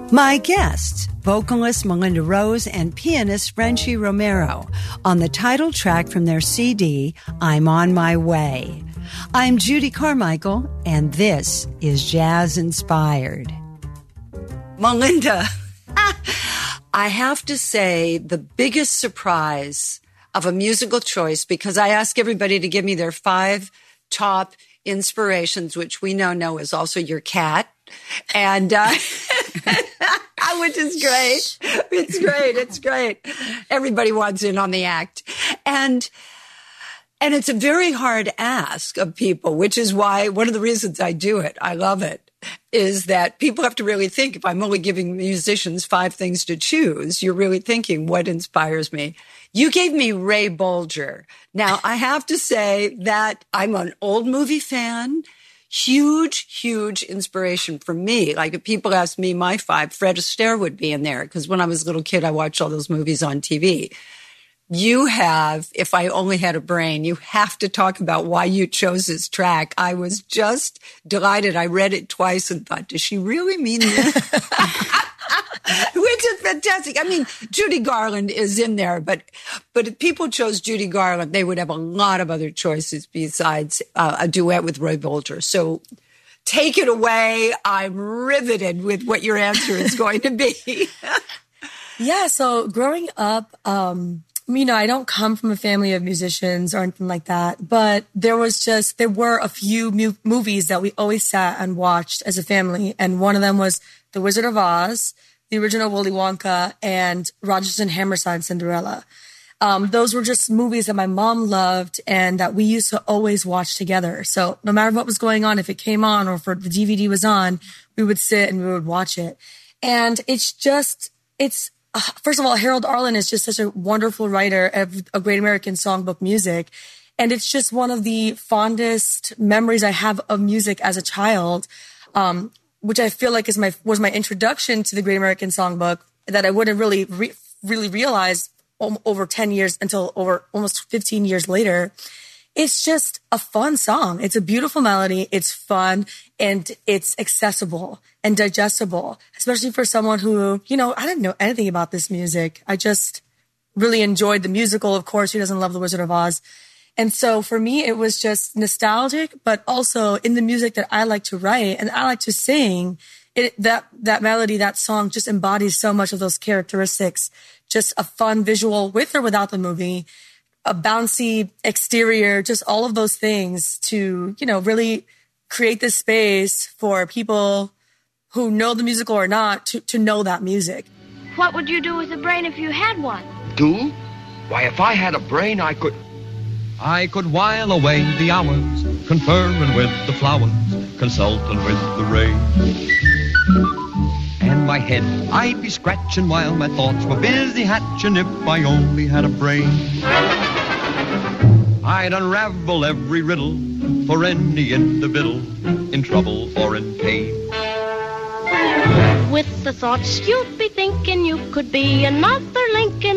My guests, vocalist Melinda Rose and pianist Frenchie Romero, on the title track from their CD, I'm on My Way. I'm Judy Carmichael, and this is Jazz Inspired. Melinda, I have to say the biggest surprise of a musical choice, because I ask everybody to give me their 5 top inspirations, which we know is also your cat. And, which is great. It's great. Everybody wants in on the act. And it's a very hard ask of people, which is why one of the reasons I do it, I love it, is that people have to really think, if I'm only giving musicians 5 things to choose, you're really thinking, what inspires me? You gave me Ray Bolger. Now, I have to say that I'm an old movie fan. Huge inspiration for me. Like, if people ask me my 5, Fred Astaire would be in there, because when I was a little kid, I watched all those movies on TV. You have, If I Only Had a Brain, you have to talk about why you chose this track. I was just delighted. I read it twice and thought, does she really mean this? Which is fantastic. I mean, Judy Garland is in there, but if people chose Judy Garland, they would have a lot of other choices besides a duet with Ray Bolger. So take it away. I'm riveted with what your answer is going to be. Yeah, so growing up, I don't come from a family of musicians or anything like that, but there were a few movies that we always sat and watched as a family, and one of them was The Wizard of Oz, the original Willy Wonka, and Rodgers and Hammerstein Cinderella. Those were just movies that my mom loved and that we used to always watch together. So no matter what was going on, if it came on or if the DVD was on, we would sit and we would watch it. And first of all, Harold Arlen is just such a wonderful writer of Great American Songbook music. And it's just one of the fondest memories I have of music as a child, which I feel like was my introduction to the Great American Songbook, that I wouldn't really realize over 10 years until over almost 15 years later. It's just a fun song. It's a beautiful melody. It's fun, and it's accessible and digestible, especially for someone who, I didn't know anything about this music. I just really enjoyed the musical. Of course, who doesn't love The Wizard of Oz? And so for me, it was just nostalgic, but also in the music that I like to write and I like to sing, that melody, that song just embodies so much of those characteristics. Just a fun visual with or without the movie, a bouncy exterior, just all of those things to, really create this space for people who know the musical or not to know that music. What would you do with a brain if you had one? Do? Why, if I had a brain, I could while away the hours, conferring with the flowers, consulting with the rain. And my head I'd be scratching while my thoughts were busy hatching. If I only had a brain, I'd unravel every riddle for any individual in trouble or in pain. With the thoughts you'd be thinking you could be another Lincoln.